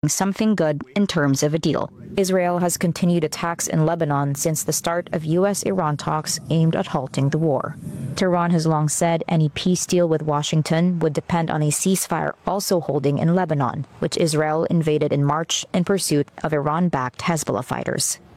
expecting something good in terms of a deal. Israel has continued attacks in Lebanon since the start of U.S.-Iran talks aimed at halting the war. Tehran has long said any peace deal with Washington would depend on a ceasefire also holding in Lebanon, which Israel invaded in March in pursuit of Iran-backed Hezbollah fighters.